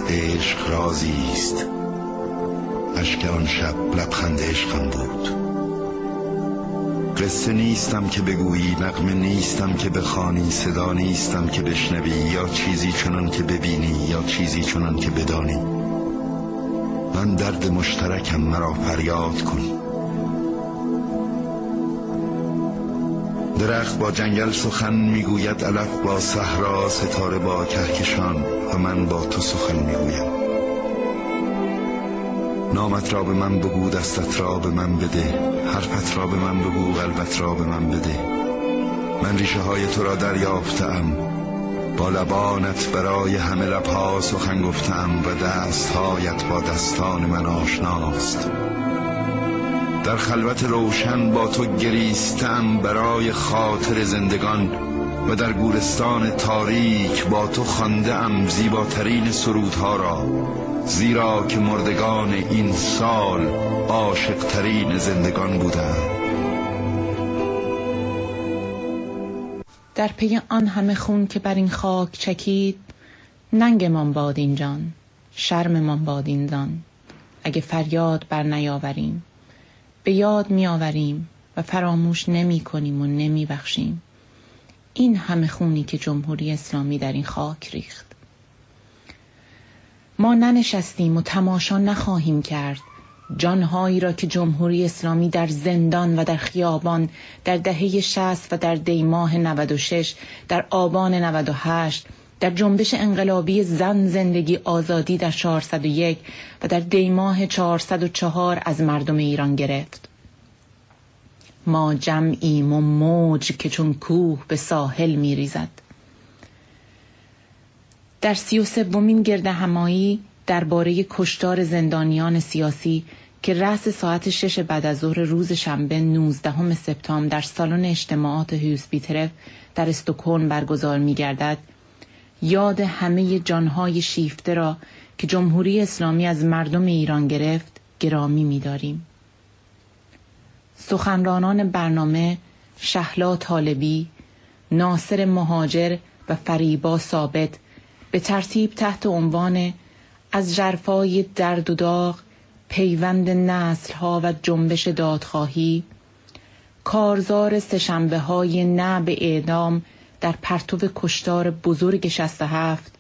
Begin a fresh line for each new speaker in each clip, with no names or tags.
عشق رازی است. اشک آن شب لبخند عشقم بود. قصه نیستم که بگویی، نغمه نیستم که بخوانی، صدا نیستم که بشنوی، یا چیزی چنان که ببینی یا چیزی چنان که بدانی. من درد مشترکم، مرا فریاد کن. درخت با جنگل سخن میگوید، علف با صحرا، ستاره با کهکشان، و من با تو سخن میگویم. نامت را به من بگو، دستت را به من بده، حرفت را به من بگو، قلبت را به من بده. من ریشه های تو را دریافتم، با لبانت برای همه لبها سخن گفتم، و دستهایت با دستان من آشناست. در خلوت روشن با تو گریستم برای خاطر زندگان، و در گورستان تاریک با تو خوانده‌ام زیباترین سرودها را، زیرا که مردگان این سال عاشق‌ترین زندگان بودند.
در پی آن همه خون که بر این خاک چکید، ننگمان باد این جان، شرممان باد این زان. اگه فریاد بر نیاوریم، به یاد می آوریم و فراموش نمی کنیم و نمی بخشیم این همه خونی که جمهوری اسلامی در این خاک ریخت. ما ننشستیم و تماشا نخواهیم کرد جانهایی را که جمهوری اسلامی در زندان و در خیابان در دهه 60 و در دیماه 96، در آبان 98، در جنبش انقلابی زن زندگی آزادی در 401 و در دیماه 404 از مردم ایران گرفت. ما جمعیم و موج که چون کوه به ساحل می ریزد. در 33مین گردهمایی درباره کشتار زندانیان سیاسی که رأس ساعت 6 بعد از ظهر روز شنبه 19 سپتامبر در سالن اجتماعات هوسبیترف در استکهلم برگزار می گردد، یاد همه جانهای شیفته را که جمهوری اسلامی از مردم ایران گرفت گرامی می داریم. سخنرانان برنامه شهلا طالبی، ناصر مهاجر و فریبا ثابت به ترتیب تحت عنوان از ژرفای درد و داغ، پیوند نسل‌ها و جنبش دادخواهی، کارزار سه‌شنبه‌های نه به اعدام در پرتو کشتار بزرگ 67،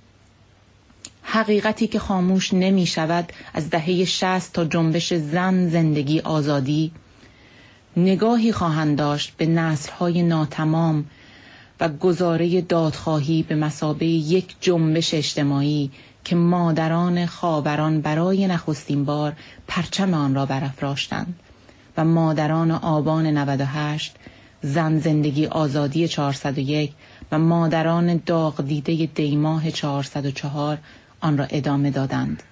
حقیقتی که خاموش نمی شود از دهه 60 تا جنبش زن زندگی آزادی، نگاهی خواهند داشت به نسل‌های ناتمام و گزاره دادخواهی به مثابه یک جنبش اجتماعی که مادران خاوران برای نخستین بار پرچم آن را برافراشتند و مادران آبان 98، زن زندگی آزادی 401 و مادران داغ دیده دیماه 404 آن را ادامه دادند.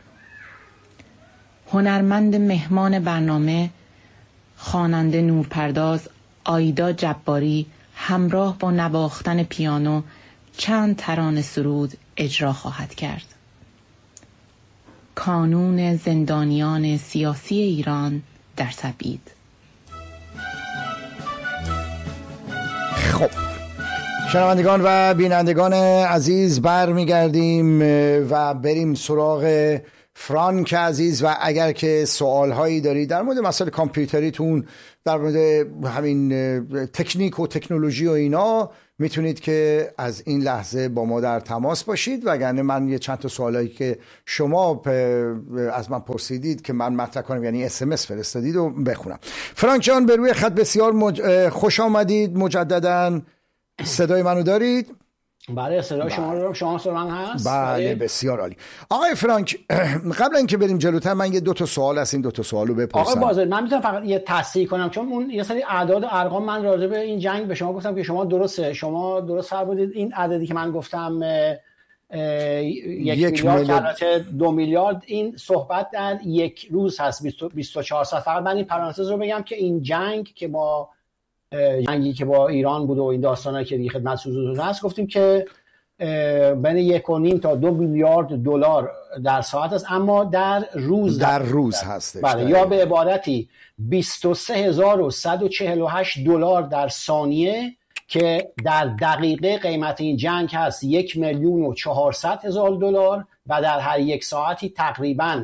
هنرمند مهمان برنامه خواننده نورپرداز آیدا جباری همراه با نواختن پیانو چند ترانه سرود اجرا خواهد کرد. کانون زندانیان سیاسی ایران در تبعید.
خب شنوندگان و بینندگان عزیز، برمیگردیم و بریم سراغ فرانک عزیز. و اگر که سوالهایی دارید در مورد مسائل کامپیوتریتون، در مورد همین تکنیک و تکنولوژی و اینا، میتونید که از این لحظه با ما در تماس باشید. وگرنه من یه چند تا سوالایی که شما از من پرسیدید که من مطرح کنم، یعنی SMS فرستادید و بخونم. فرانک جان به روی خط بسیار خوش آمدید مجدداً. صدای منو دارید؟
بله صدای شما رو دارم. شما صدای من هست؟
بله بسیار عالی. آقای فرانک، قبل اینکه بریم جلوتر من یه دو تا سوال از این دو تا سوالو بپرسم.
آقای بازرگان، من میتونم فقط یه تصحیح کنم، چون اون یه سری اعداد و ارقام من راجع به این جنگ به شما گفتم که شما درست فرمودید. این عددی که من گفتم 1 میلیارد، البته 2 میلیارد، این صحبت در یک روز هست، 24 ساعت. فقط من این پرانتز رو بگم که این جنگ که با جنگی که با ایران بود و این داستانایی که دیگه خدمت حضور هست، گفتیم که بین 1.5 تا 2 میلیارد دلار در ساعت است، اما در روز
هستش.
بله، یا به عبارتی 23148 دلار در ثانیه که در دقیقه قیمت این جنگ هست 1,400,000 دلار و در هر یک ساعتی تقریباً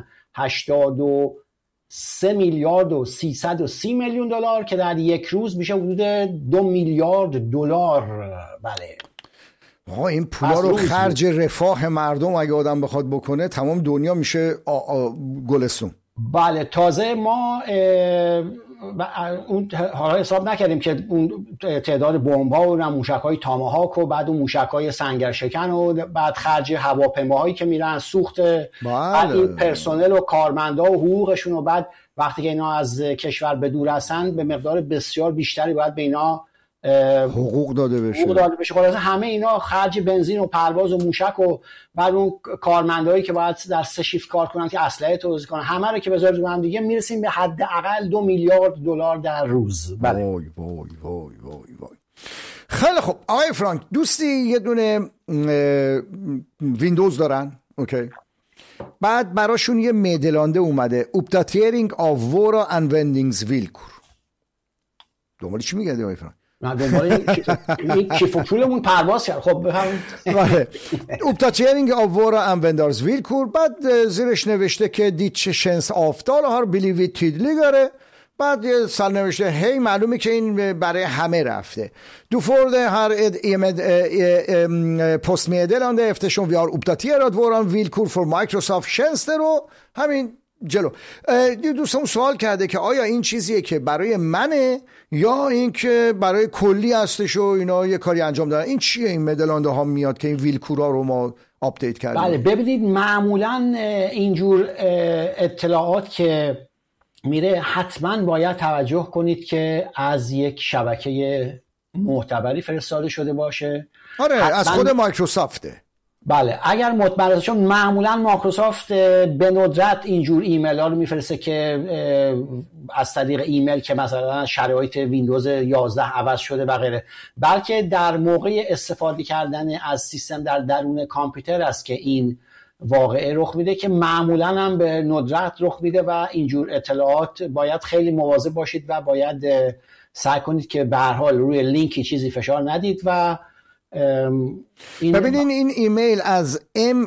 83 میلیارد و 330 میلیون دلار که در یک روز میشه حدود 2 میلیارد دلار. بله
آقا این پولا رو خرج رفاه مردم اگه آدم بخواد بکنه تمام دنیا میشه گلستون.
بله تازه ما اون حالا حساب نکردیم که اون تعداد بمب‌ها و موشک‌های تاماهاک و بعد اون موشک‌های سنگرشکن و بعد خرج هواپیماهایی که میرن سوخت بعد این پرسنل و کارمندا و حقوقشون و بعد وقتی که اینا از کشور به دور هستن به مقدار بسیار بیشتری باید به اینا
حقوق داده بشه.
خلاص همه اینا خرج بنزین و پرواز و موشک و بعد اون کارمندایی که باید در 3 شیفت کار کنن که اسلحه توزیع کنن همه رو که بذارید رو هم دیگه میرسیم به حداقل 2 میلیارد دلار در روز. بله.
وای وای وای وای وای. خیلی خب آقای فرانک، دوستی یه دونه ویندوز دارن، اوکی، بعد براشون یه میدلانده اومده Uppdatering av våra användningsvillkor. دنبال چی میگردی آقای فرانک؟
نه دنبال این کیفوپولمون پرواز کرد. خب بفرمایید.
بله. Uppdatering av våra användarsvillkor. بعد زیرش نوشته که ditt tjänstavtal har blivit tydligare. بعد یه سال نوشته هی معلومه که این برای همه رفته. Du får det här postmeddelande eftersom vi har uppdaterat våran villkor för Microsoft-tjänster och همین جلو. دوستان سوال کرده که آیا این چیزیه که برای منه یا این که برای کلی هستش و اینا یه کاری انجام دادن؟ این چیه این مدلانده ها میاد که این ویلکورا رو ما آپدیت کردیم؟
بله ببینید معمولا اینجور اطلاعات که میره حتما باید توجه کنید که از یک شبکه معتبری فرستاده شده باشه.
آره از خود مایکروسافته.
بله اگر مطمئن، چون معمولا مایکروسافت به ندرت اینجور ایمیل ها رو میفرسته که از طریق ایمیل که مثلا شرایط ویندوز 11 عوض شده و غیره، بلکه در موقع استفاده کردن از سیستم در درون کامپیوتر است که این واقعه رخ میده که معمولا هم به ندرت رخ میده و اینجور اطلاعات باید خیلی مواظب باشید و باید سعی کنید که به هر حال روی لینکی چیزی فشار ندید. و
ببینین این ایمیل از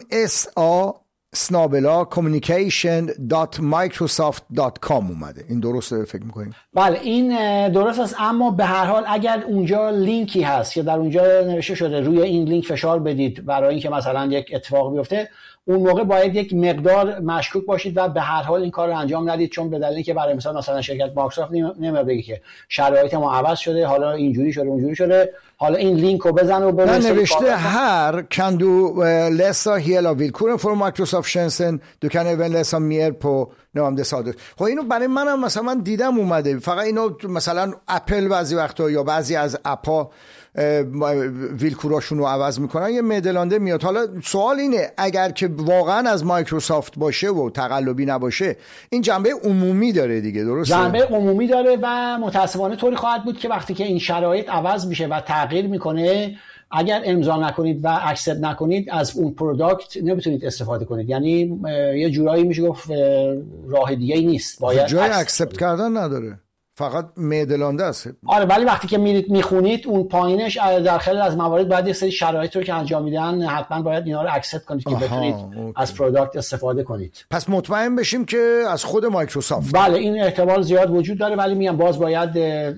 msa@communication.microsoft.com اومده. این درسته فکر میکنیم؟
بله این درست است، اما به هر حال اگر اونجا لینکی هست که در اونجا نوشته شده روی این لینک فشار بدید برای اینکه مثلا یک اتفاق بیفته، اون موقع باید یک مقدار مشکوک باشید و به هر حال این کار رو انجام ندید، چون به دلیلی که برای مثلا شرکت مایکروسافت نمیاد بگه که شرایط ما عوض شده، حالا اینجوری شده اونجوری شده، حالا این link رو بزن و برسید.
نوشته här kan du läsa hela villkoren för Microsoft-tjänsten. Du kan även läsa mer på نامده. خب اینو برای منم مثلا من دیدم اومده، فقط اینو مثلا اپل بعضی وقتا یا بعضی از اپا ویلکوراشون رو عوض میکنن یه مدلانده میاد. حالا سوال اینه اگر که واقعا از مایکروسافت باشه و تقلبی نباشه این جنبه عمومی داره دیگه، درسته؟
جنبه عمومی داره و متاسفانه طوری خواهد بود که وقتی که این شرایط عوض میشه و تغییر میکنه، اگر امضا نکنید و اکسپت نکنید از اون پروداکت نمیتونید استفاده کنید. یعنی یه جورایی میشه گفت راه دیگه ای نیست، باید
جای اکسپت کردن نداره، فقط مدلانده است.
آره ولی وقتی که میرید میخونید اون پایینش در خیلی از موارد باید یه سری شرایط رو که انجام میدن حتما باید اینا رو اکسپت کنید که بتونید از پروداکت استفاده کنید.
پس مطمئن بشیم که از خود مایکروسافت.
بله این احتمال زیاد وجود داره، ولی میگم باز باید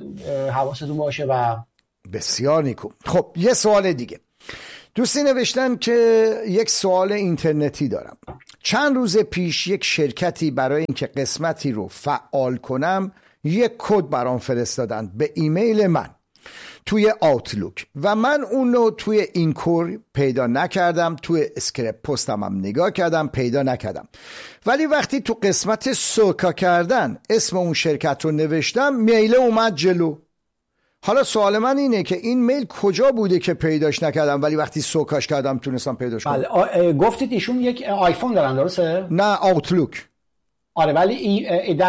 حواستون باشه. و
بسیار نیکو. خب یه سوال دیگه، دوستی نوشتن که یک سوال اینترنتی دارم. چند روز پیش یک شرکتی برای اینکه قسمتی رو فعال کنم یک کد برام فرستادن به ایمیل من توی آوتلوک و من اون رو توی اینکور پیدا نکردم، توی اسکریپت پستم هم نگاه کردم پیدا نکردم، ولی وقتی تو قسمت سوکا کردن اسم اون شرکت رو نوشتم میل اومد جلو. حالا سوال من اینه که این میل کجا بوده که پیداش نکردم ولی وقتی سوکاش کردم تونستم پیداش کنم؟
بله گفتید ایشون یک آیفون دارن درسته؟
نه آوتلوک.
آره ولی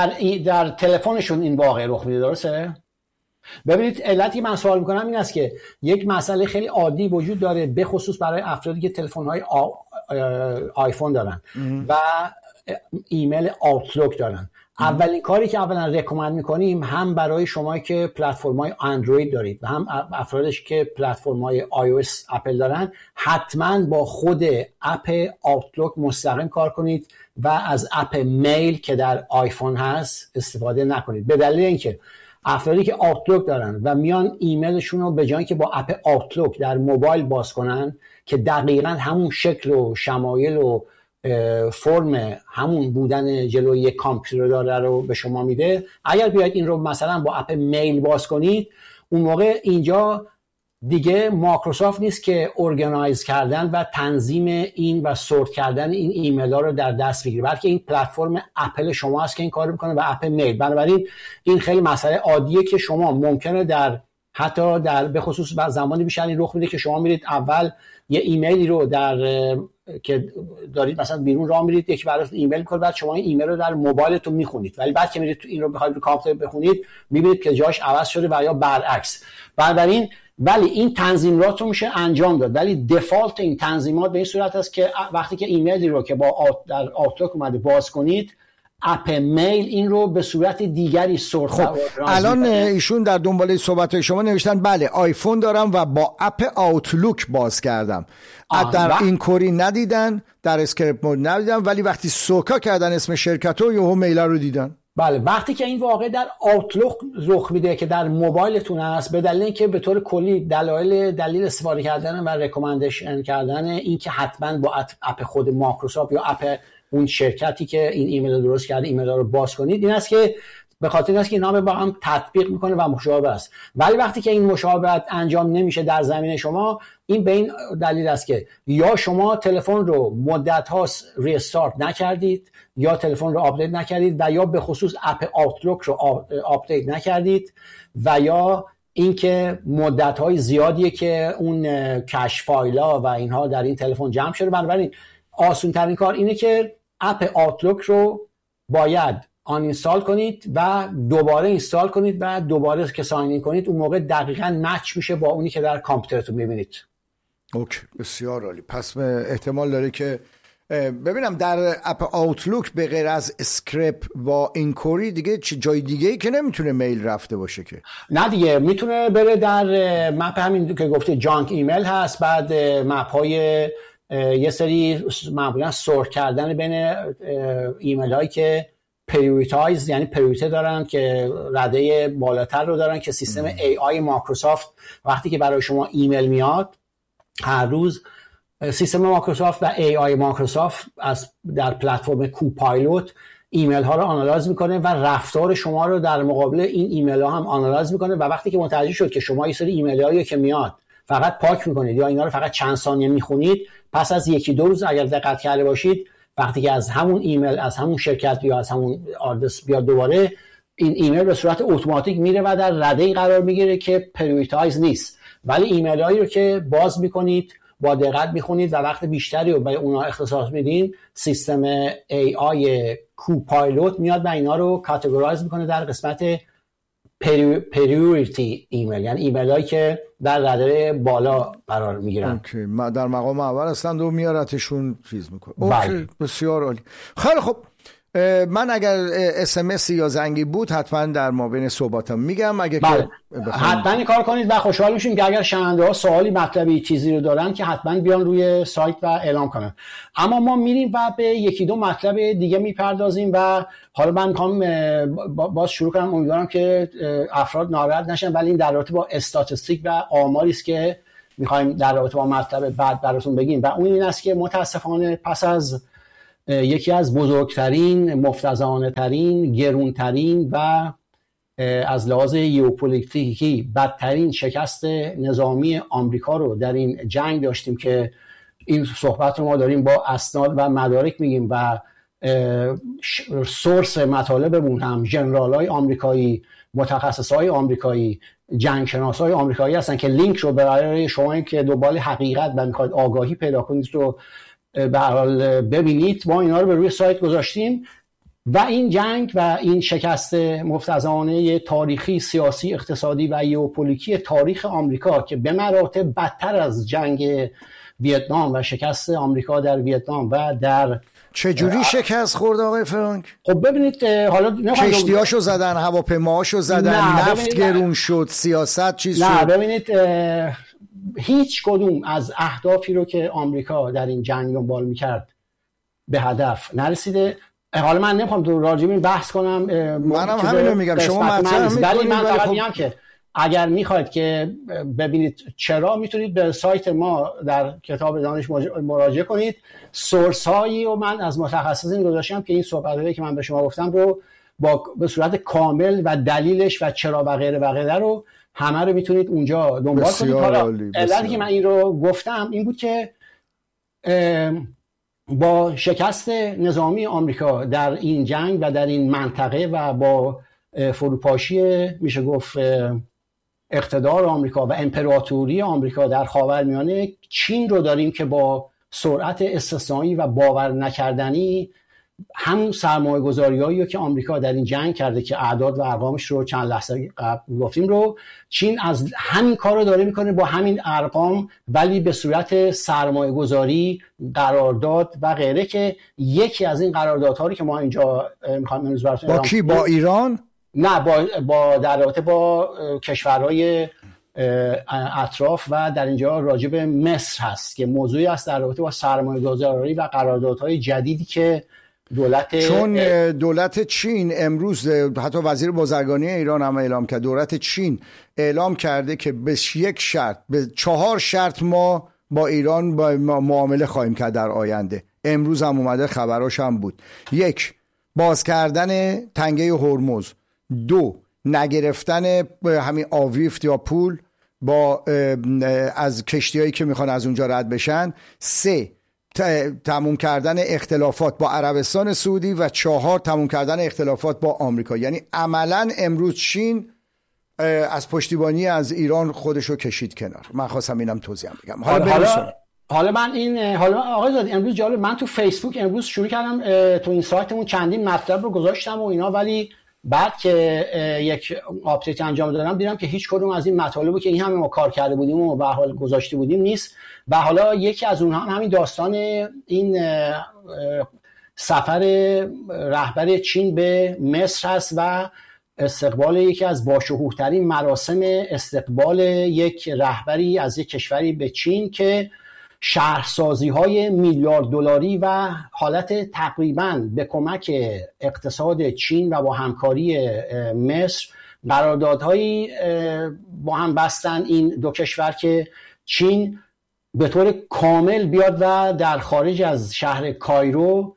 در تلفنشون این واقعه رخ میده درسته؟ ببینید علتی من سوال میکنم این است که یک مسئله خیلی عادی وجود داره به خصوص برای افرادی که تلفن‌های آیفون دارن و ایمیل آوتلوک دارن. اولین کاری که اولا رکومند میکنیم هم برای شما که پلتفرم‌های اندروید دارید و هم افرادش که پلتفرم‌های iOS اپل دارن، حتما با خود اپ آوتلوک مستقیم کار کنید و از اپ میل که در آیفون هست استفاده نکنید. به دلیل اینکه افرادی که آوتلوک دارن و میان ایمیلشون رو به جای که با اپ آوتلوک در موبایل باز کنن که دقیقاً همون شکل و شمایل و فرم همون بودن جلوی یک کامپیوتر داره رو به شما میده، اگر بیاید این رو مثلا با اپ میل باز کنید، اون موقع اینجا دیگه مایکروسافت نیست که ارگانایز کردن و تنظیم این و سورت کردن این ایمیل ها رو در دست بگیره، بلکه این پلتفرم اپل شما هست که این کار میکنه و اپ میل. بنابراین این خیلی مسئله عادیه که شما ممکنه در حتی در به خصوص زمانی بیشتر این رخ میده که شما میرید اول یه ایمیلی رو در که دارید مثلا بیرون راه میرید، یکی براتون ایمیل میکنه، بعد شما این ایمیل رو در موبایلتون میخونید، ولی بعد که میرید این رو بخواید رو کامپیوتر بخونید میبینید که جاش عوض شده و یا برعکس. بنابراین ولی این تنظیمات رو میشه انجام داد، ولی دفالت این تنظیمات به این صورت است که وقتی که ایمیلی رو که در آوتلوک اومده باز کنید، اپ میل این رو به صورت دیگری سورت.
خب الان ایشون در دنباله صحبت شما نوشتن بله آیفون دارم و با اپ آوتلوک باز کردم. در این کوری ندیدن، در اسکریپت مود ندیدن، ولی وقتی سوکا کردن اسم شرکت رو یهو میل رو دیدن.
بله وقتی که این واقع در آوتلوک رخ میده که در موبایلتون هست، به دلیل اینکه به طور کلی دلیل استفاده کردن و ریکامندیشن کردن این که حتما با اپ خود مایکروسافت یا اپ اون شرکتی که این ایمیل رو درست کرده ایمیل رو باز کنید، این است که به خاطر این است که اینا با هم تطبیق میکنه و مشابه است. ولی وقتی که این مشابهت انجام نمیشه در زمین شما، این به این دلیل است که یا شما تلفن رو مدت هاست ریستارت نکردید، یا تلفن رو آپدیت نکردید، و یا به خصوص اپ آوتلوک رو آپدیت نکردید، و یا اینکه مدت‌های زیادیه که اون کش فایل‌ها و اینها در این تلفن جمع شده. بنابراین آسان ترین کار اینه که اپ آوتلوک رو باید آن اینستال کنید و دوباره اینستال کنید و دوباره که ساین این کنید، اون موقع دقیقاً مچ میشه با اونی که در کامپیوترتون می‌بینید.
اوکی، بسیار عالی. پس احتمال داره که ببینم در اپ آوتلوک به غیر از اسکریپ با اینکوری دیگه جای دیگه‌ای که نمیتونه میل رفته باشه که؟
نه دیگه، میتونه بره در مپ همین که گفته جانک ایمیل هست، بعد مپ‌های یه سری معمولا سورت کردن بین ایمیل هایی که پریوریتایز یعنی پریوریته دارن که رده بالاتر رو دارن، که سیستم AI مایکروسافت وقتی که برای شما ایمیل میاد هر روز، سیستم مایکروسافت و AI مایکروسافت از در پلتفرم کوپایلوت ایمیل ها رو آنالایز میکنه و رفتار شما رو در مقابل این ایمیل ها هم آنالایز میکنه، و وقتی که متوجه شد که شما یه سری ایمیل هایی که میاد فقط پاک میکنید یا اینا رو فقط چند ثانیه میخونید، پس از 1-2 روز اگر دقت کرده باشید، وقتی که از همون ایمیل از همون شرکت یا از همون آدرس بیاد دوباره، این ایمیل به صورت اتوماتیک میره و در رده‌ای قرار میگیره که پریوریتایز نیست. ولی ایمیل هایی رو که باز میکنید، با دقت میخونید و وقت بیشتری رو به اونا اختصاص میدین، سیستم AI کوپایلوت میاد و اینا رو کاتگورایز میکنه در قسمت پریوریتی ایمیل، یعنی ایمیل هایی که در رده بالا قرار میگیرن.
اوکی، در مقام اول هستند و میارتشون چیز میکنه. اوکی، بسیار عالی. خیلی خب، من اگر SMS یا زنگی بود حتما در مابین صحبتم میگم. اگه
که حتما این کار کنید و خوشحال میشیم که اگر شنونده ها سوالی مطلبی چیزی رو دارن که حتما بیان روی سایت و اعلام کنن. اما ما میریم و به 1-2 مطلب دیگه میپردازیم و حالا من میخوام باز شروع کنم. امیدوارم که افراد ناراحت نشن، ولی این در رابطه با استاتستیک و آماری است که میخوایم در رابطه با مطلب بعد براتون بگیم، و اون این است که متاسفانه پس از یکی از بزرگترین، مفتزانه ترین، گرونترین و از لحاظ ژئوپلیتیکی بدترین شکست نظامی آمریکا رو در این جنگ داشتیم، که این صحبت رو ما داریم با اسناد و مدارک میگیم و سورس مطالبمون هم ژنرال‌های آمریکایی، متخصصای آمریکایی، جنگشناسای آمریکایی هستن که لینک رو برای شما که دنبال حقیقت و میخواید آگاهی پیدا کنید رو به هر حال ببینید. ما اینا رو به روی سایت گذاشتیم و این جنگ و این شکست مفتزانه تاریخی، سیاسی، اقتصادی و ژئوپلیتیکی تاریخ آمریکا که به مراتب بدتر از جنگ ویتنام و شکست آمریکا در ویتنام و در
چجوری شکست خورد آقای فرانک؟
خب ببینید حالا
کشتیاشو زدن، هواپیماهاشو زدن، نفت گرون شد، سیاست چیز شد.
نه ببینید هیچ کدوم از اهدافی رو که آمریکا در این جنگ دنبال میکرد به هدف نرسیده. حالا من نمیخوام راجع به این بحث کنم،
منم همینو میگم، شما مطرح میکنید،
ولی من فقط میگم که اگر میخواید که ببینید چرا، میتونید به سایت ما در کتاب دانش مراجعه کنید. سورس هایی و من از متخصصین گذاشتم که این صحبتایی که من به شما گفتم رو به صورت کامل و دلیلش و چرا و غیره و غیره رو همه رو میتونید اونجا دنبال کنید. حالا علتی که من این رو گفتم این بود که با شکست نظامی آمریکا در این جنگ و در این منطقه و با فروپاشی میشه گفت اقتدار آمریکا و امپراتوری آمریکا در خاورمیانه، چین رو داریم که با سرعت استثنایی و باور نکردنی همون سرمایه‌گذاریایی که آمریکا در این جنگ کرده که اعداد و ارقامش رو چند لحظه قبل گفتیم رو، چین از همین کار رو داره میکنه با همین ارقام، ولی به صورت سرمایه‌گذاری، قرارداد و غیره، که یکی از این قراردادها رو که ما اینجا میخوام امروز براتون
با کی؟ با ایران؟
نه، با در رابطه با کشورهای اطراف و در اینجا راجع به مصر هست که موضوعی است در رابطه با سرمایه‌گذاری و قراردادهای جدیدی که
چون دولت چین امروز، حتی وزیر بازرگانی ایران هم اعلام کرد، دولت چین اعلام کرده که به 1 شرط، به 4 شرط ما با ایران با معامله خواهیم کرد در آینده. امروز هم اومده، خبراش هم بود. 1 باز کردن تنگه هرمز، 2 نگرفتن همین آویفت یا پول با از کشتیایی که میخوان از اونجا رد بشن، 3 تموم کردن اختلافات با عربستان سعودی و 4 تموم کردن اختلافات با آمریکا. یعنی عملا امروز چین از پشتیبانی از ایران خودشو کشید کنار. من خواستم اینم توضیح بگم.
حالا آقای زاده، امروز جالب، من تو فیسبوک امروز شروع کردم تو این سایتمون چندین مطلب رو گذاشتم و اینا، ولی بعد که یک آپدیت انجام دادم دیدم که هیچ کدوم از این مطالبی که این همه ما کار کرده بودیم و به حال گذاشته بودیم نیست. و حالا یکی از اونها همین داستان این سفر رهبر چین به مصر هست و استقبال یکی از باشکوه‌ترین مراسم استقبال یک رهبری از یک کشوری به چین که شهرسازی‌های میلیارد دلاری و حالت تقریباً به کمک اقتصاد چین و با همکاری مصر قراردادهایی با هم بستن این دو کشور که چین به طور کامل بیاد و در خارج از شهر کایرو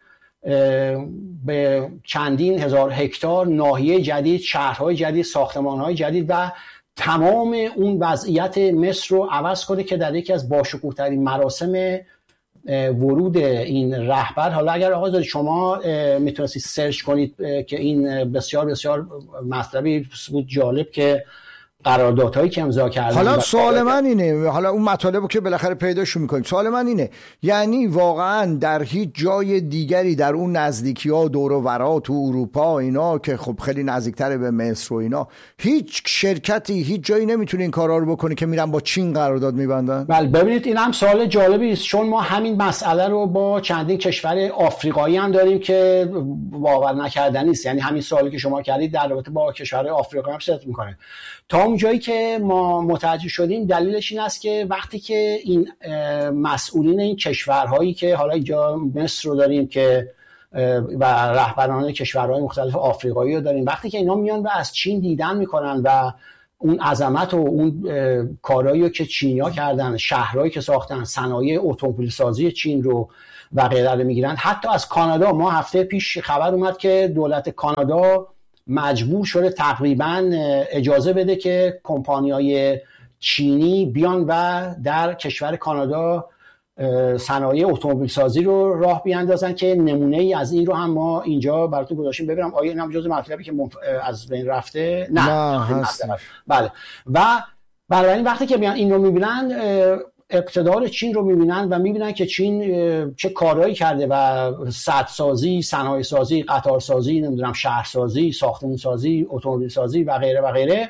به چندین هزار هکتار ناحیه جدید، شهرهای جدید، ساختمانهای جدید و تمام اون وضعیت مصر رو عوض کنه که در یکی از باشکوه‌ترین مراسم ورود این رهبر. حالا اگر آقا دارید شما میتونستید سرچ کنید که این بسیار بسیار مطلبی بود جالب که قراردادهایی که امضا کردن.
حالا سوال من اینه، حالا اون مطالبو که بالاخره پیداشو میکنیم، سوال من اینه، یعنی واقعا در هیچ جای دیگری در اون نزدیکی‌ها دور و ورا تو اروپا اینا که خب خیلی نزدیکتره به مصر و اینا، هیچ شرکتی هیچ جایی نمیتونه این کارا رو بکنه که میرن با چین قرارداد میبندن؟
بله ببینید این هم سوال جالبی است، چون ما همین مسئله رو با چندین کشور آفریقایی هم داریم که باور نکردنی است. یعنی همین سوالی که شما کردید در رابطه با کشور آفریقایی هم صدق میکنه. تا اون جایی که ما متوجه شدیم دلیلش این است که وقتی که این مسئولین این کشورهایی که حالا اینجا مصر رو داریم که و رهبران کشورهای مختلف آفریقایی رو داریم، وقتی که اینا میان و از چین دیدن میکنن و اون عظمت و اون کارهایی که چینیا کردن، شهرهایی که ساختن، صنایع اتومبیل سازی چین رو و غیره رو میگیرن. حتی از کانادا ما هفته پیش خبر اومد که دولت کانادا مجبور شده تقریبا اجازه بده که کمپانی‌های چینی بیان و در کشور کانادا صنایع اتومبیل سازی رو راه بیاندازن که نمونه ای از این رو هم ما اینجا براتون گذاشتیم. ببینم آیا این هم جزء مطلبی که از بین رفته؟ نه هست. بله. و بنابراین وقتی که بیان این رو میبینن، اقتدار چین رو میبینن و میبینن که چین چه کارهایی کرده و سدسازی، صنایع سازی، قطارسازی، نمیدونم شهرسازی، ساختمان سازی، اتومبیل سازی و غیره و غیره،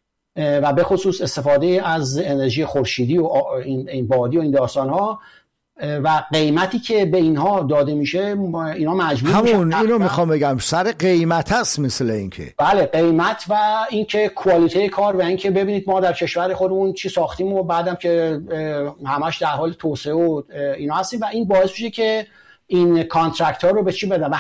و به خصوص استفاده از انرژی خورشیدی و این بادی و این داستان ها و قیمتی که به اینها داده میشه اینا مجبور میشن.
اینو میخوام بگم، سر قیمت هست مثل اینکه.
بله، قیمت و اینکه کوالیته کار و اینکه ببینید ما در کشور خودمون چی ساختیم و بعدم که همش در حال توسعه و اینا هستیم و این باعث میشه که این کانترکت ها رو به چی بدن.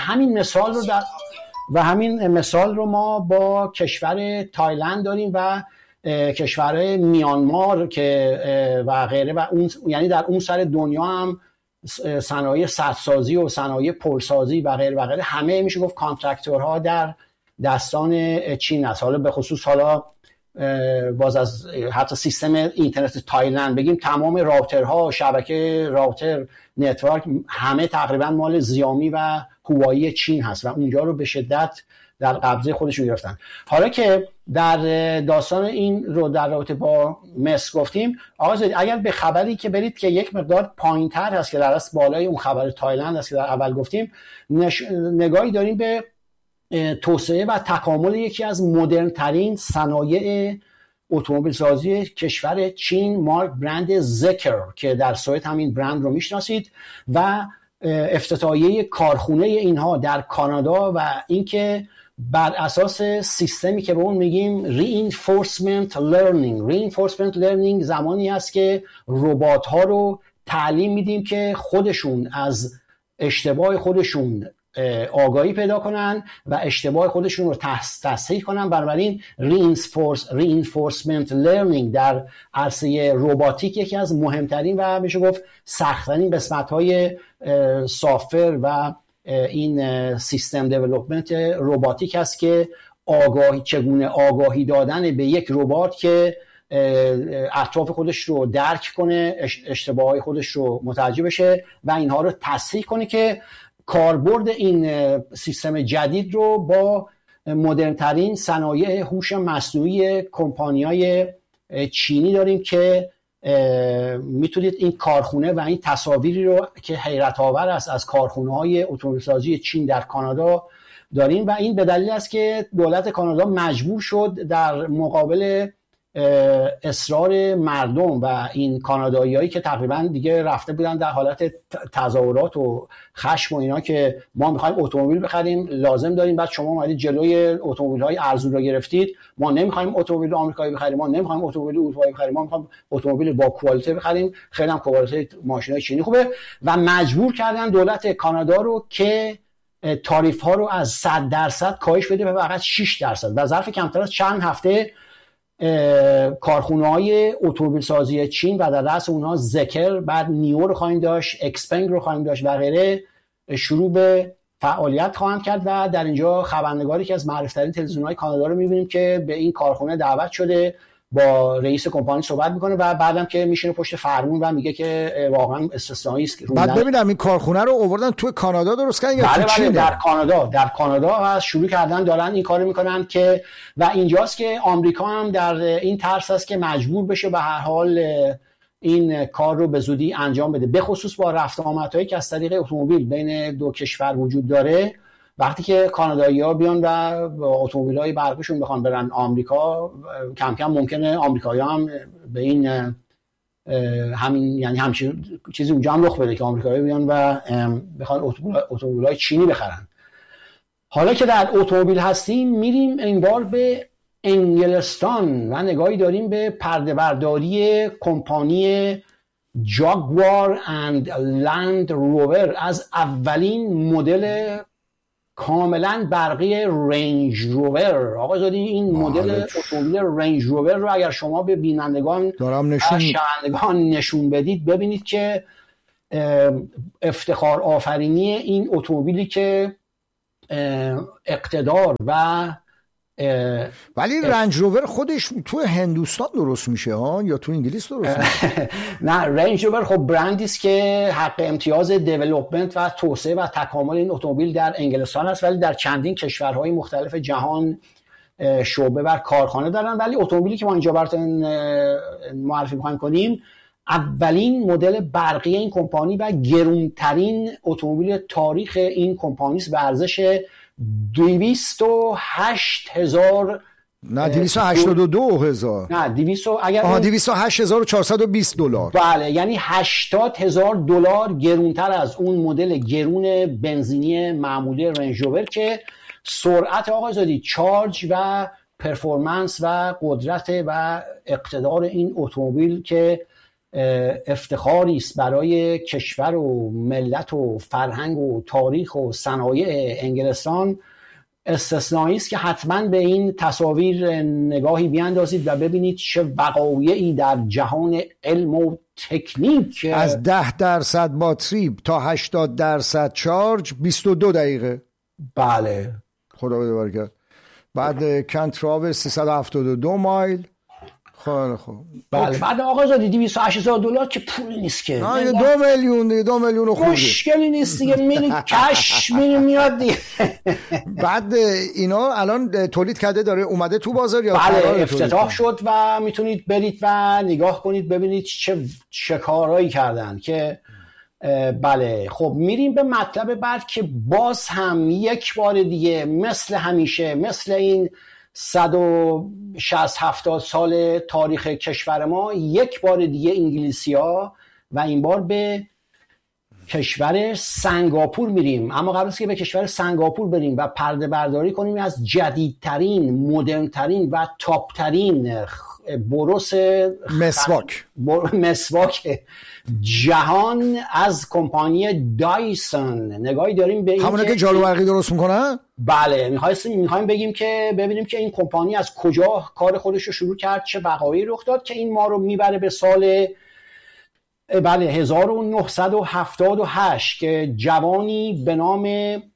و همین مثال رو ما با کشور تایلند داریم و کشور میانمار که و غیره و اون، یعنی در اون سر دنیا هم صنایع سدسازی و صنایع پلسازی و غیره و غیره همه میشه گفت کانترکتورها در دستان چین است. حالا به خصوص حالا باز از حتی سیستم اینترنت تایلند بگیم، تمام راوترها، شبکه راوتر، نتورک همه تقریبا مال زیامی و هوایی چین هست و اونجا رو به شدت در قبضه خودشون گرفتن. حالا که در داستان این رو در رابطه با مصر گفتیم، آقا اگر به خبری که برید که یک مقدار پایین‌تر هست که در اصل بالای اون خبر تایلند هست که در اول گفتیم، نگاهی داریم به توسعه و تکامل یکی از مدرن ترین صنایع اتومبیل سازی کشور چین، مارک برند زکر که در سوئد همین برند رو میشناسید، و افتتاحیه کارخونه اینها در کانادا و اینکه بر اساس سیستمی که به اون میگیم reinforcement learning زمانی است که ربات ها رو تعلیم میدیم که خودشون از اشتباه خودشون آگاهی پیدا کنن و اشتباه خودشون رو تصحیح کنن. بنابراین reinforcement learning در عرصه رباتیک یکی از مهمترین و میشه گفت سخت‌ترین قسمت‌های سافت‌ور و این سیستم دیولپمنت رباتیک است که چگونه آگاهی دادن به یک ربات که اطراف خودش رو درک کنه، اشتباهات خودش رو متوجه بشه و اینها رو تصحیح کنه، که کاربرد این سیستم جدید رو با مدرن‌ترین صنایع هوش مصنوعی کمپانی‌های چینی داریم که میتونید این کارخونه و این تصاویری رو که حیرت آور است از کارخونه‌های اتومبیل‌سازی چین در کانادا داریم و این به دلیل است که دولت کانادا مجبور شد در مقابل اصرار مردم و این کاناداییایی که تقریبا دیگه رفته بودن در حالت تظاهرات و خشم و اینا که ما میخوایم اتومبیل بخریم، لازم داریم، بعد شما اومدید جلوی اتومبیل‌های ارزون رو گرفتید، ما نمیخوایم اتومبیل آمریکایی بخریم، ما نمیخوایم اتومبیل اروپایی بخریم، ما میخوایم اتومبیل با کوالیته بخریم، خیلی هم کوالیته ماشینای چینی خوبه، و مجبور کردن دولت کانادا رو که تاریف ها رو از 100% کاهش بده به فقط 6% و ظرف کمتر از چند هفته کارخونه‌های اتومبیل سازی چین و در رأس اونها زکر، بعد نیو رو خواهیم داشت، اکسپنگ رو خواهیم داشت و غیره، شروع به فعالیت خواهند کرد و در اینجا خبرنگاری که از معروف‌ترین تلویزیون‌های کانادا رو می‌بینیم که به این کارخونه دعوت شده، با رئیس کمپانی صحبت میکنه و بعدم که میشینه پشت فرمون و میگه که واقعا استثنایی است.
بعد ببینم این کارخونه رو آوردن تو کانادا درست کردن یا تو چین؟
در کانادا و شروع کردن دارن این کارو میکنن که و اینجاست که آمریکا هم در این ترس است که مجبور بشه به هر حال این کار رو به زودی انجام بده، به خصوص با رفت آمدهایی که از طریق اتومبیل بین دو کشور وجود داره. وقتی که کانادایی‌ها بیان و با اتومبیل‌های برقشون بخوان برن آمریکا، کم کم ممکنه آمریکایی‌ها هم به این همین یعنی همچین چیزی اونجا هم رخ بده که آمریکایی‌ها بیان و بخوان اتومبیل‌های چینی بخرن. حالا که در اتومبیل هستیم، میریم این بار به انگلستان و نگاهی داریم به پرده‌برداری کمپانی جاگوار اند لند روور از اولین مدل کاملا برقی رنج روور. آقا زادی این مدل اتومبیل رنج روور رو اگر شما به بینندگان شنوندگان نشون بدید، ببینید که افتخار آفرینی این اتومبیلی که اقتدار و
ولی رنج روور خودش تو هندوستان درست میشه ها یا تو انگلیس درست میشه؟
نه، رنج روور خب برندی است که حق امتیاز دیولپمنت و توسعه و تکامل این اتومبیل در انگلستان است، ولی در چندین کشورهای مختلف جهان شعبه و کارخانه دارن. ولی اتومبیلی که ما اینجا براتون معرفی می‌خوایم کنیم اولین مدل برقی این کمپانی و گرانترین اتومبیل تاریخ این کمپانی است به ارزش $208,000
نه 282,000.
نه 200 اگر
208,420 دلار.
بله، یعنی 80,000 دلار گرونتر از اون مدل گرون بنزینی معمولی رنج روور که سرعت آقای آزادی چارج و پرفورمنس و قدرت و اقتدار این اتومبیل که افتخاری است برای کشور و ملت و فرهنگ و تاریخ و صنایع انگلستان استثنایی است که حتما به این تصاویر نگاهی بیاندازید و ببینید چه وقایعی در جهان علم و تکنیک.
از 10% باتری تا 80% چارج 22 دقیقه.
بله
خدا بده برکت. بعد کن تراول 372 مایل. خیلی خوب.
بله بعد آقا زادی 208,000 دلار که پولی نیست که.
نه 2 میلیون دیگه، 2 میلیون خورده.
مشکلی نیست دیگه، میری کش میاد دیگه.
بعد اینا الان تولید کرده داره اومده تو بازار یا
بله افتتاح شد و میتونید برید و نگاه کنید ببینید چه کارهایی کردن که بله. خب میریم به مطلب بعد که باز هم یک بار دیگه مثل همیشه، مثل این 160-70 سال تاریخ کشور ما، یک بار دیگه انگلیسی‌ها و این بار به کشور سنگاپور میریم. اما قبل از که به کشور سنگاپور بریم و پرده برداری کنیم از جدیدترین، مدرنترین و تاپترین بروس مسواک جهان از کمپانی دایسون نگاهی داریم به این
همونه که جارو برقی درست میکنن.
بله میخوایم ببینیم که این کمپانی از کجا کار خودش رو شروع کرد، چه وقایعی رخ داد که این ما رو میبره به سال 1978 که جوانی به نام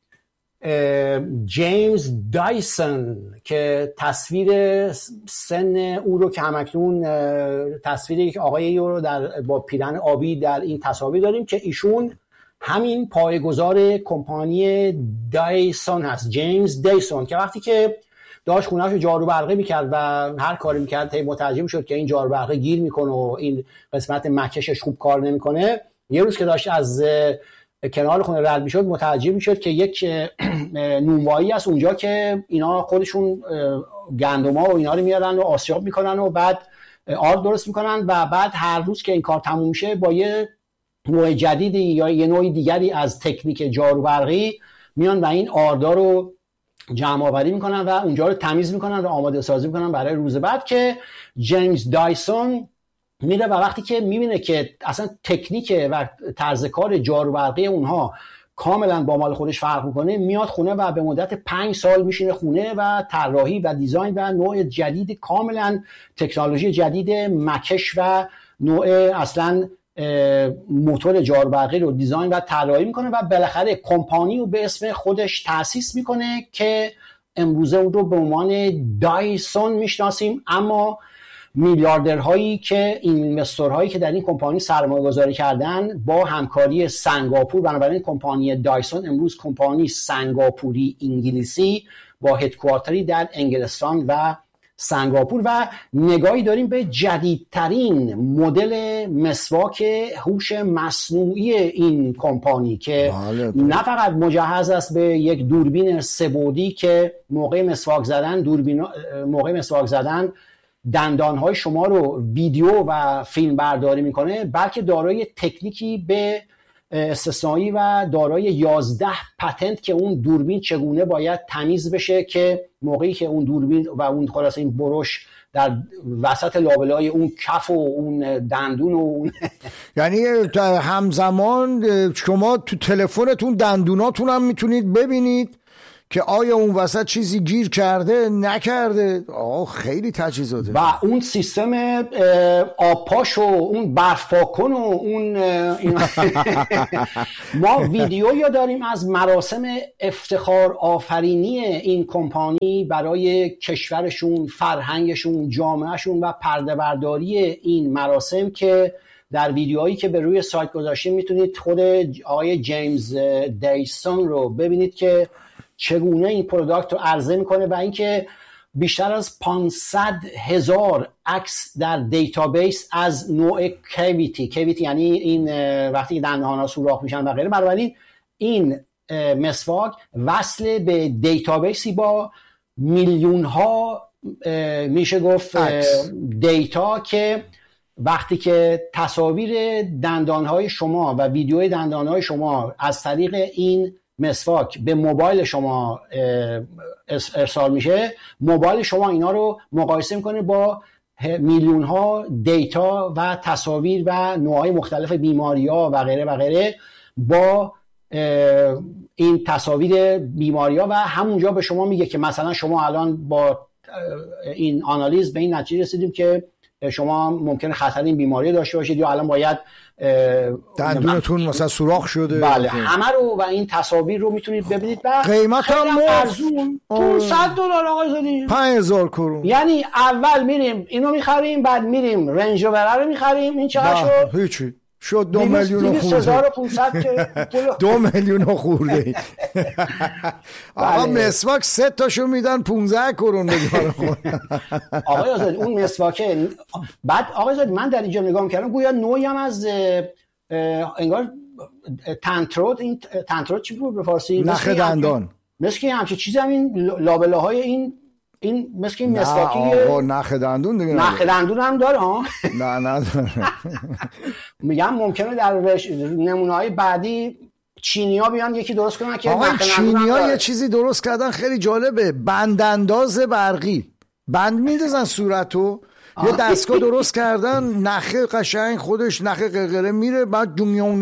جیمز دایسون که تصویر سن او رو که همکنون تصویر یک آقایی رو با پیرهن آبی در این تصاویر داریم که ایشون همین پایه‌گذار کمپانی دایسون هست، جیمز دایسون، که وقتی که داشت خونه‌شو جارو برقی میکرد و هر کاری میکرد متوجه میشد که این جارو برقی گیر میکنه و این قسمت مکشش خوب کار نمیکنه. یه روز که داشت از کنار خونه رد میشد متوجه میشد که یک نونوایی هست اونجا که اینا خودشون گندما و اینا رو میارن و آسیاب میکنن و بعد آرد درست میکنن و بعد هر روز که این کار تموم میشه با یه نوع جدیدی یا یه نوع دیگری از تکنیک جارو برقی میان و این آردا رو جمع آوری میکنن و اونجا رو تمیز میکنن و آماده سازی میکنن برای روز بعد که جیمز دایسون میره و وقتی که میبینه که اصلا تکنیک و طرز کار جارو برقی اونها کاملا با مال خودش فرق میکنه، میاد خونه و به مدت 5 سال میشینه خونه و طراحی و دیزاین و نوع جدید، کاملا تکنولوژی جدید مکش و نوع اصلا موتور جارو برقی رو دیزاین و طراحی میکنه و بالاخره کمپانی رو به اسم خودش تأسیس میکنه که امروزه اون رو به عنوان دایسون میشناسیم. اما میلیاردرهایی که اینوستورهایی که در این کمپانی سرمایه گذاری کردن با همکاری سنگاپور، بنابراین کمپانی دایسون امروز کمپانی سنگاپوری انگلیسی با هدکوارتری در انگلستان و سنگاپور و نگاهی داریم به جدیدترین مدل مسواک هوش مصنوعی این کمپانی که نه فقط مجهز است به یک دوربین سه‌بعدی که موقع مسواک زدن دندانهای شما رو ویدیو و فیلم برداری میکنه، بلکه دارای تکنیکی به استثنایی و دارای 11 پتنت که اون دوربین چگونه باید تمیز بشه که موقعی که اون دوربین و اون خلاص این بروش در وسط لابلای اون کف و اون دندون و اون
یعنی همزمان شما تو تلفنتون دندوناتون هم میتونید ببینید که آیا اون وسط چیزی گیر کرده نکرده. خیلی تجهیزاته.
و اون سیستم آبپاش و اون برفاکن و اون ما ویدیویی داریم از مراسم افتخار آفرینی این کمپانی برای کشورشون، فرهنگشون، جامعهشون و پرده برداری این مراسم که در ویدیوهایی که به روی سایت گذاشتیم میتونید خود آقای جیمز دایسون رو ببینید که چگونه این پروداکت رو عرضه میکنه و اینکه بیشتر از 500,000 عکس در دیتابیس از نوع کیویتی یعنی این وقتی دندان‌ها سوراخ میشن و غیره، بنابراین این مسواک وصل به دیتابیسی با میلیون ها میشه گفت دیتا که وقتی که تصاویر دندانهای شما و ویدیوی دندانهای شما از طریق این مسواک به موبایل شما ارسال میشه، موبایل شما اینا رو مقایسه میکنه با میلیون ها دیتا و تصاویر و نوعهای مختلف بیماری‌ها و غیره و غیره، با این تصاویر بیماری‌ها و همونجا به شما میگه که مثلا شما الان با این آنالیز به این نتیجه رسیدیم که شما ممکنه خطر این بیماری داشته باشید یا الان باید
دندونتون مثلا سوراخ شده.
بله همه رو و این تصاویر رو میتونید ببینید و
قیمت هم
ارزون $500 آقای زادی
5000 کرون.
یعنی اول میریم اینو میخریم، بعد میریم رنج روور رو میخریم. این چقدر شد؟
هیچی شد 2 میلیون خورده. 2 میلیون خورده. آقا مسواک 3 تاشو میدن 15 کرون بگیرن.
آقای آزادی اون مسواکه. بعد آقای آزادی من در اینجا نگاه میکردم گویا نوعی هم از انگار تنترود. این تنترود چی بود به فارسی؟
نخ دندان.
مثل همچین چیزی هم این لابله‌های این مثل این مسواکی.
آقا نخ دندون دیگه.
نخ دندون هم داره ها؟
نه نداره.
میگم ممکنه در نمونه‌های بعدی چینی‌ها بیان یکی درست کنن که
آقا چینی‌ها یه چیزی درست کردن خیلی جالبه، بندانداز برقی. بند میندازن صورتو، یه دستگاه درست کردن، نخه قشنگ خودش نخه قرقره میره، بعد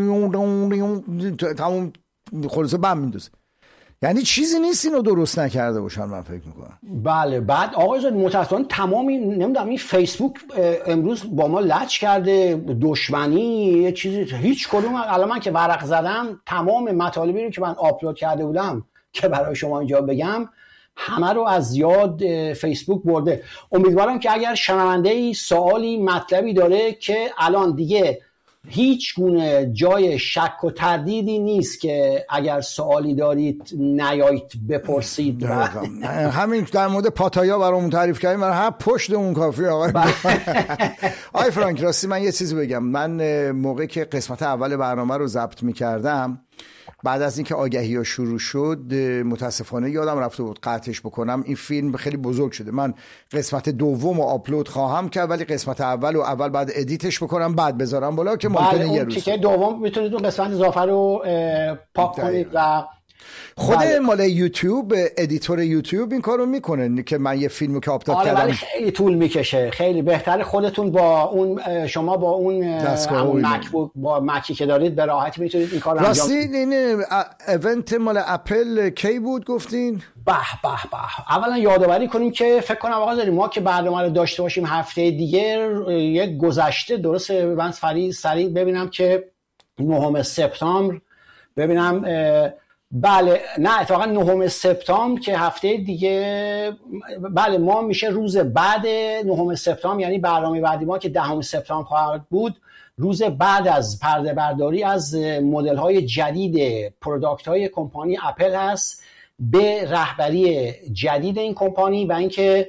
تمام خلاصه بند میندازه. یعنی چیزی نیست اینو درست نکرده باشن من فکر میکنم.
بله. بعد آقای زاده متاسفانه تمامی نمیدونم این فیسبوک امروز با ما لچ کرده، دشمنی یه چیزی هیچ کدوم. الان من که ورق زدم تمام مطالبی رو که من آپلود کرده بودم که برای شما اینجا بگم همه رو از یاد فیسبوک برده. امیدوارم که اگر شنونده‌ای سوالی مطلبی داره که الان دیگه هیچ گونه جای شک و تردیدی نیست که اگر سوالی دارید نیایید بپرسید.
همین در مورد پاتایا برامون تعریف کردیم، من هم پشت اون کافی آقای آقای فرانک. راستی من یه چیزی بگم، من موقعی که قسمت اول برنامه رو ضبط می‌کردم بعد از اینکه آگهی‌ها شروع شد متاسفانه یادم رفته بود قطعش بکنم. این فیلم خیلی بزرگ شده، من قسمت دوم رو آپلود خواهم کرد ولی قسمت اول بعد ادیتش بکنم بعد بذارم بالا که ممکنه یه روز
که دوم میتونید اون قسمت اضافه رو پاک کنید و
خود مال یوتیوب ادیتور یوتیوب این کارو میکنه که من یه فیلمو که آپلود کردم
ولی خیلی طول میکشه. خیلی بهتره خودتون با اون شما با اون مکبوک با مکی که دارید به راحتی میتونید این کارو انجام بدید.
راستی این ایونت مال اپل کی بود گفتین؟
به اولا یادآوری کنیم که فکر کنم آقا ما که برنامه رو داشته باشیم هفته دیگه یک گذشته درسته. من سریع ببینم که 9 سپتامبر ببینم. بله نه اتفاقا 9 سپتامبر که هفته دیگه، بله ما میشه روز بعد 9 سپتامبر، یعنی برنامه بعدی ما که 10 سپتامبر خواهد بود، روز بعد از پرده برداری از مدل های جدید پروداکت های کمپانی اپل هست به رهبری جدید این کمپانی و اینکه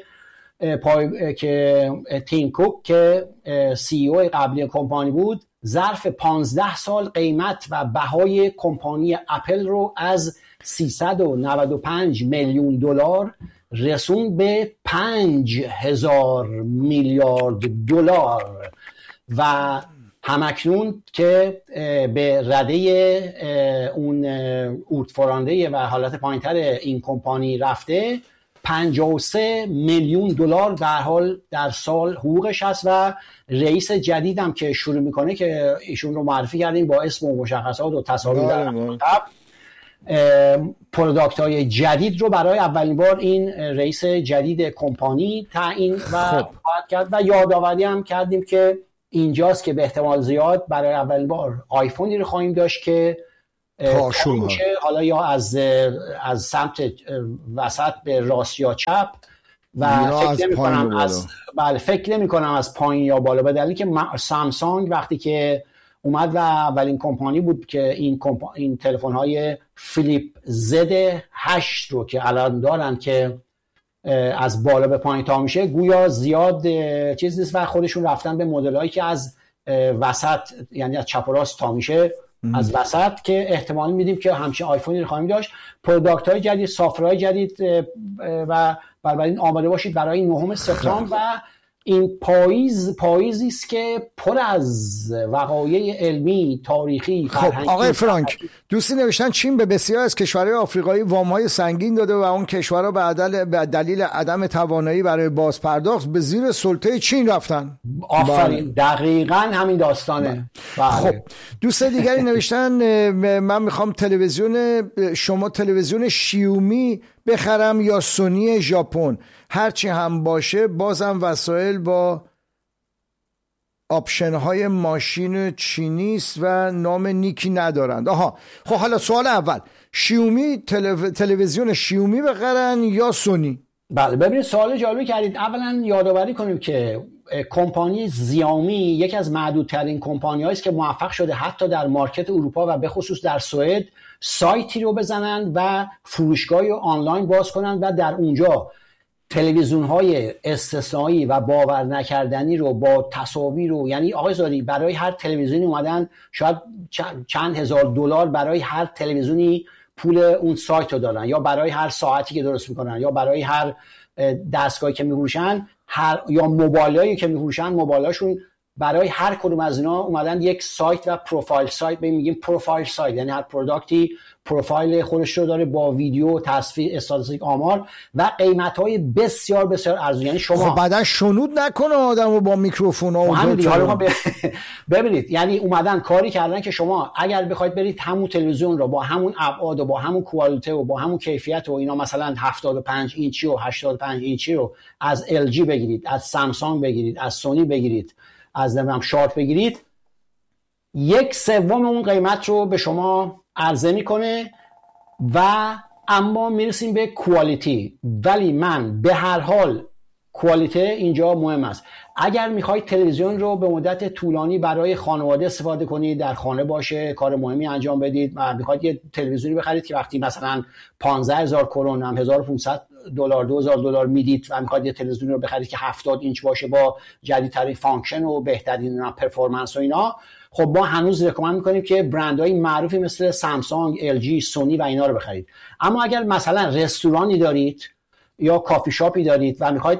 که تیم کوک که سی او قبلی کمپانی بود ظرف 15 سال قیمت و بهای کمپانی اپل رو از 395 میلیون دلار رسوند به 5000 میلیارد دلار و همکنون که به رده اون اورتفورانده و حالت پایینتر این کمپانی رفته 53 میلیون دلار به هر حال در سال حقوقش هست و رئیس جدیدم که شروع میکنه که ایشون رو معرفی کردیم با اسم و مشخصات و تصاویر در عقب، پروداکت های جدید رو برای اولین بار این رئیس جدید کمپانی تعیین و خواهد کرد و یادآوری هم کردیم که اینجاست که به احتمال زیاد برای اولین بار آیفونی رو خواهیم داشت که حالا یا از سمت وسط به راست یا چپ و فکر نمی کنم از پایین یا بالا، به دلیلی که سامسونگ وقتی که اومد و اولین کمپانی بود که این تلفن های فلیپ زد 8 رو که الان دارن که از بالا به پایین تا میشه گویا زیاد چیز نیست و خودشون رفتن به مدل هایی که از وسط یعنی از چپ و راست تا میشه از وسط که احتمال میدیم که همچین آیفونی رو خواهیم داشت. پروداکت های جدید، سافرهای جدید و بنابراین آماده باشید برای 9 سپتامبر. و این پاییزی است که پر از وقایع علمی، تاریخی، فرهنگی.
خب آقای فرانک، دوستی نوشتن چین به بسیاری از کشورهای آفریقایی وام‌های سنگین داده و اون کشورها به دلیل عدم توانایی برای بازپرداخت به زیر سلطه چین رفتن.
آفرین، دقیقاً همین داستانه.
خب دوست دیگری نوشتن من میخوام تلویزیون شیومی بخرم یا سونی ژاپن، هرچی هم باشه بازم وسایل با آپشن های ماشین چینی است و نام نیکی ندارند. خب حالا سوال اول، تلویزیون شیومی بخرن یا سونی؟
بله ببینید سوال جالبی کردید. اولا یادآوری کنیم که کمپانی زیامی یکی از معدودترین کمپانی‌هایی است که موفق شده حتی در مارکت اروپا و به خصوص در سوئد سایتی رو بزنن و فروشگاهی رو آنلاین باز کنن و در اونجا تلویزیون‌های استثنایی و باور نکردنی رو با تصاویر رو، یعنی آقای زادی برای هر تلویزیونی اومدن شاید چند هزار دلار برای هر تلویزیونی پول اون سایت رو دادن، یا برای هر ساعتی که درست میکنن، یا برای هر دستگاهی که میفروشن، یا موبایلایی که میفروشن، موبایلاشون برای هر کدوم از اینا اومدن یک سایت و پروفایل سایت، به میگیم پروفایل سایت، یعنی هر پروداکتی پروفایل خودش رو داره با ویدیو، تصویر، استاتستیک، آمار و قیمت‌های بسیار بسیار ارزون. یعنی شما
خب بعدن شنود نکنه آدمو با میکروفون ها
ببینید، یعنی اومدن کاری کردن که شما اگر بخواید برید همون تلویزیون رو با همون ابعاد و با همون کوالیته و با همون کیفیت و اینا، مثلا 75 اینچی و 85 اینچی رو از LG بگیرید، از سامسونگ بگیرید، از سونی بگیرید، از نمیدونم شارپ بگیرید، 1/3 اون قیمت رو به شما عرضه میکنه و اما میرسیم به کوالیتی. ولی من به هر حال کوالیتی اینجا مهم است. اگر میخواید تلویزیون رو به مدت طولانی برای خانواده استفاده کنید، در خانه باشه، کار مهمی انجام بدید و میخواید یه تلویزیونی بخرید که وقتی مثلا 15,000 کرون هم 1500 دلار 2000 دلار میدید و میخواید یه تلویزیون رو بخرید که 70 اینچ باشه با جدیدترین فانکشن و بهترین پرفورمنس و اینا، خب ما هنوز رکامند میکنیم که برندهای معروفی مثل سامسونگ، LG، سونی و اینا رو بخرید. اما اگر مثلا رستورانی دارید یا کافی شاپی دارید و میخواید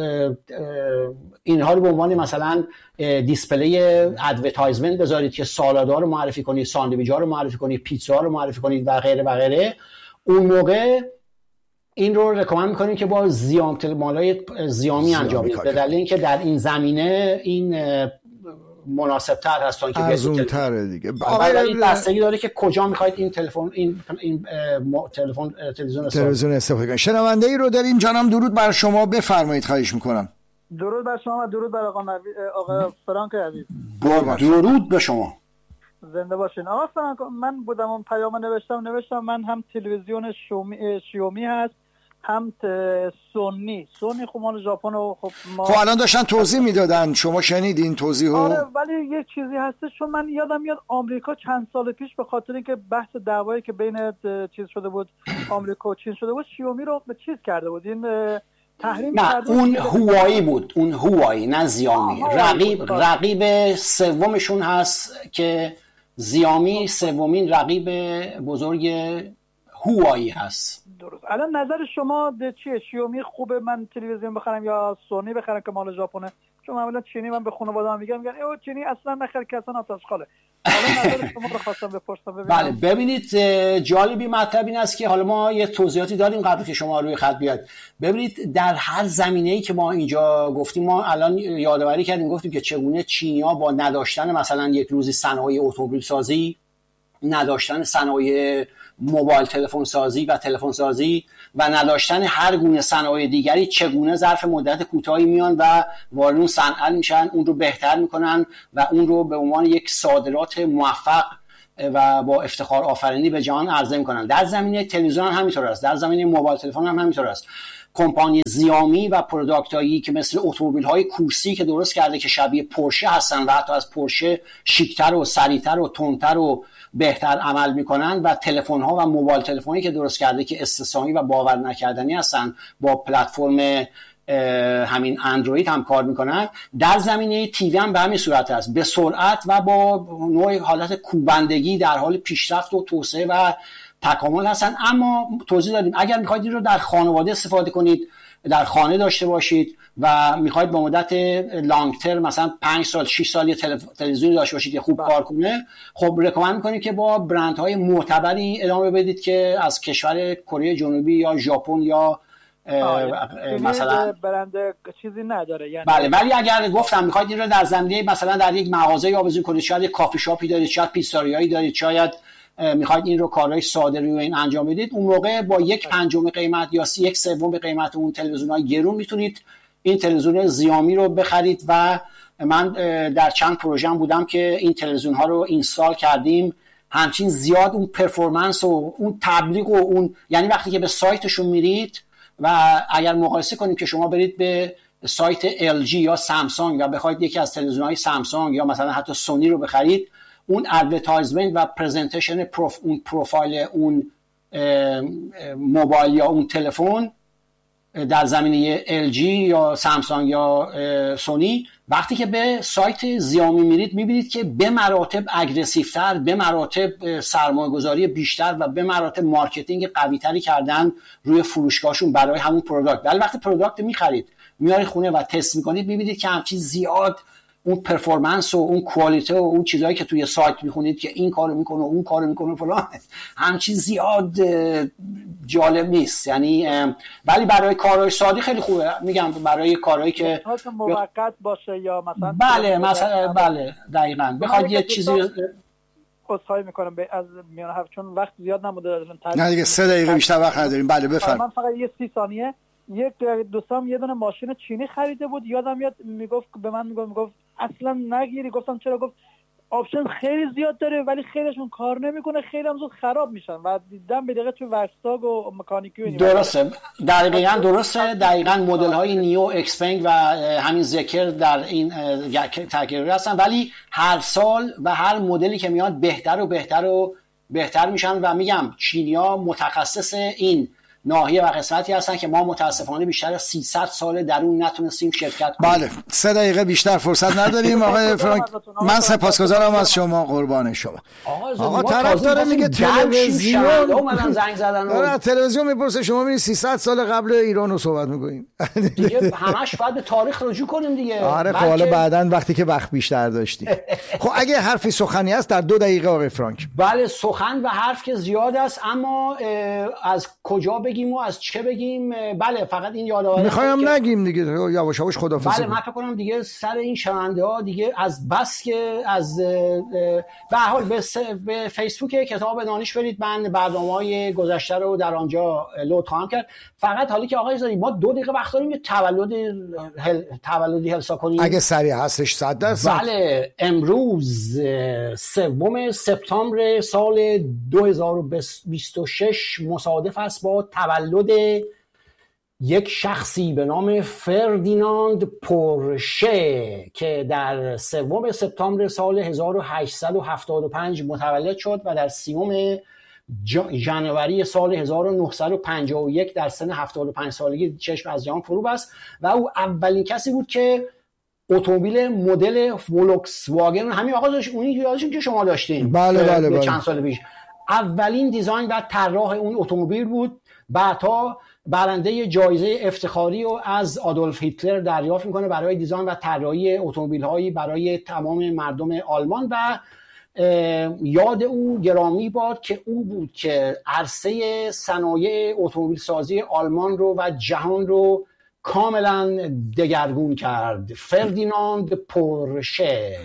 اینها رو به عنوان مثلا دیسپلی ادورتایزمنت بذارید که سالادها رو معرفی کنید، ساندویچ‌ها رو معرفی کنید، پیتزا رو معرفی کنید و غیره و غیره، اون موقع این رو رکامند میکنیم که با مالای زیامی انجام بدید، به دلیل اینکه در این زمینه این مناسب تر هستن که
ارزون تره دیگه.
این بستگی داره که کجا میخواید این تلویزیون
استفاده کنید. شنونده ای رو داریم. جانم درود بر شما، بفرمایید. خواهش میکنم.
درود بر شما و درود بر آقا فرانک عزیز.
درود به شما.
زنده باشین. آقا فرانک، من بودم اون پیام نوشتم من هم تلویزیون شیومی هست، هم سونی خب مال ژاپن و خب
الان داشتن توضیح میدادن، شما شنید این توضیحو؟
آره، ولی یه چیزی هستش چون من یادم میاد آمریکا چند سال پیش به خاطر اینکه بحث دعوایی که بین چیز شده بود، آمریکا و چین شده بود، شیومی رو به چیز کرده بود، این تحریم کرده.
اون هوایی بود، اون هوایی نه زیامی. رقیب سومشون هست که زیامی سومین رقیب بزرگ هوایی هست.
درست. الان نظر شما چیه؟ شیومی خوبه من تلویزیون بخرم یا سونی بخرم که مال ژاپنه؟ چون معمولا چینی من به خانواده‌ام میگن او چینی اصلا نخر که اصلا آتش خاله. حالا نظر شما رو خواستم بپرسم ببینم.
بله ببینید، جالبی مطلب این است که حالا ما یه توضیحاتی داریم قبل که شما روی خط بیاد. ببینید در هر زمینه‌ای که ما اینجا گفتیم، ما الان یادآوری کردیم گفتیم که چگونه چینی‌ها با نداشتن مثلا یک روزی صنایع اتومبیل سازی، نداشتن صنایع موبایل تلفن سازی و تلفن سازی و نداشتن هر گونه صنایع دیگری، چگونه ظرف مدت کوتاهی میان و وارد اون صنعت میشن، اون رو بهتر میکنن و اون رو به عنوان یک صادرات موفق و با افتخار آفرینی به جهان عرضه میکنن. در زمینه تلویزیون هم همینطور است، در زمینه موبایل تلفن هم همینطور است. کمپانی زیامی و پروداکتایی که مثل اتومبیل‌های کورسی که درست کرده که شبیه پورشه هستن و حتی از پورشه شیک‌تر و سریع‌تر و تندتر و بهتر عمل میکنن، و تلفن‌ها و موبایل تلفنی که درست کرده که استثنایی و باور نکردنی هستن، با پلتفرم همین اندروید هم کار میکنن. در زمینه تیوی هم به همین صورت است، به سرعت و با نوع حالت کوبندگی در حال پیشرفت و توسعه و تکامل هستن. اما توضیح دادیم اگر میخواید این رو در خانواده استفاده کنید، در خانه داشته باشید و میخواید با مدت لانگ ترم مثلا 5 سال 6 سال یه تلویزیون داشته باشید که خوب کار کنه، خب رکامند میکنیم که با برندهای معتبری ادامه بدید که از کشور کره جنوبی یا ژاپن یا مثلا
برند چیزی نداره یعنی.
بله، ولی اگر گفتم میخواید این رو در زمینه مثلا در یک مغازه آویزون کنید، شاید یک کافی شاپی دارید، شاید پیتزاریایی دارید، شاید میخواید این رو کارهای ساده روی این انجام بدید، اون موقع با 1/5 قیمت یا 1/3 قیمت اون تلویزیون‌های گرون میتونید این تلویزیون زیامی رو بخرید. و من در چند پروژه بودم که این تلویزیون‌ها رو اینستال کردیم، همچین زیاد اون پرفورمنس و اون تبلیغ و اون، یعنی وقتی که به سایتشون میرید و اگر مقایسه کنیم که شما برید به سایت LG یا سامسونگ و بخواید یکی از تلویزیون‌های سامسونگ یا مثلا حتی سونی رو بخرید، اون ادورتایزمنت و پرزنتیشن اون پروفایل اون موبایل یا اون تلفن در زمینه LG یا سامسونگ یا سونی، وقتی که به سایت زیامی میرید میبینید که به مراتب اگریسیوتر، به مراتب سرمایه گذاری بیشتر و به مراتب مارکتینگ قوی تری کردن روی فروشگاهشون برای همون پروداکت. ولی وقتی پروداکت میخرید میارید خونه و تست میکنید میبینید که همچین زیاد اون پرفورمنس و اون کوالیته و اون چیزایی که توی سایت میخونید که این کارو میکنه و اون کارو میکنه فلان، همچین زیاد جالب نیست. یعنی ولی برای کارهای ساده خیلی خوبه. میگم برای کارهایی که
موقت باشه یا مثلا
بله دقیقاً بخواد یه چیزی
خواهی میکنم از میان حرف چون وقت زیاد نمونده.
نه دیگه 3 دقیقه بیشتر وقت نداریم. بله بفرمایید.
من فقط یه 30 ثانیه. یک دوستم یه دونه ماشین چینی خریده بود، یادم میاد میگفت به من میگفت اصلا نگیری. گفتم چرا؟ گفت آپشن خیلی زیاد داره ولی خیلیشون کار نمیکنه، خیلی هم زود خراب میشن و دیدم به دقیقه تو ورکشاپ و مکانیکی.
درسته، دقیقاً درسته. دقیقاً مدل های نیو اکسپنگ و همین ذکر در این تغییر هستن، ولی هر سال و هر مدلی که میاد بهتر و بهتر و بهتر میشن. و میگم چینی‌ها متخصص این ناحیه و قسمتی هستن که ما متاسفانه بیشتر از 300 سال در اون نتونستیم شرکت کنیم.
بله 3 دقیقه بیشتر فرصت نداریم. آقای فرانک من سپاسگزارم از شما، قربان شما.
آقا طرف داره میگه تلویزیون اومدن زنگ زدن،
تلویزیون میپرسه شما میگی 300 سال قبل ایران رو صحبت میکنیم
دیگه. همش باید به تاریخ رجوع کنیم دیگه.
آره خب حالا بعداً وقتی که وقت بیشتر داشتیم. خب اگه حرفی سخنی هست در 2 دقیقه آقای فرانک.
بله سخن و حرف که زیاد است، اما از کجا بگیم و از چه بگیم؟ بله فقط این یادآوری
میخوایم نگیم دیگه، یواش یواش خداحافظی.
بله من فکر کنم دیگه سر این شنونده ها دیگه از بس که از به حال به فیسبوک کتاب دانش برید، من برنامه‌های گذشته رو در آنجا لود خواهم کرد. فقط حالی که آقای زاری ما 2 دقیقه وقت داریم تولدی حساب کنیم
اگه سریع هستش 100%.
بله امروز 3 سپتامبر سال 2026 مصادف است با تولد یک شخصی به نام فردیناند پورشه که در 3 سپتامبر سال 1875 متولد شد و در 30 ژانویه سال 1951 در سن 75 سالگی چشم از جهان فرو بست و او اولین کسی بود که اتومبیل مدل فولکس واگن، همین آقا داشت اونی یادشون که شما داشتین
بله.
چند سال پیش، اولین دیزاین و طراح اون اتومبیل بود. بعدها برنده جایزه افتخاری رو از آدولف هیتلر دریافت میکنه برای دیزاین و طراحی اتومبیل‌هایی برای تمام مردم آلمان و یاد او گرامی باد که او بود که عرصه صنایع اتومبیل سازی آلمان رو و جهان رو کاملا دگرگون کرد. فردیناند پورشه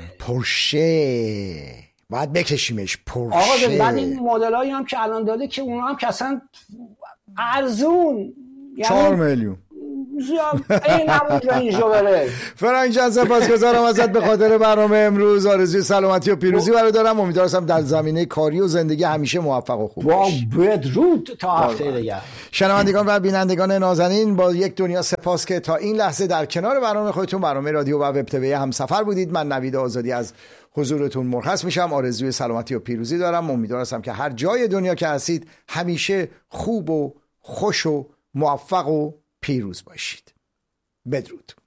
باید بکشیمش. پورشه
آقا بعد این مدلایی هم که الان داده که اونا هم که اصلا ارزون
4 میلیون
این همونجا اینجا بره.
فرانک جان سپاسگزارم ازت به خاطر برنامه امروز. آرزوی سلامتی و پیروزی برات دارم. امیدوارم در زمینه کاری و زندگی همیشه موفق و خوب باشی.
بدرود تا هفته دیگه.
شنوندگان و بینندگان نازنین، با یک دنیا سپاس که تا این لحظه در کنار برنامه خودتون، برنامه رادیو و وب تیوی همسفر بودید. من نوید آزادی از حضورتون مرخص میشم. آرزوی سلامتی و پیروزی دارم. امیدوارم که هر جای دنیا که هستید همیشه خوب و خوش و موفق و پیروز باشید. بدرود.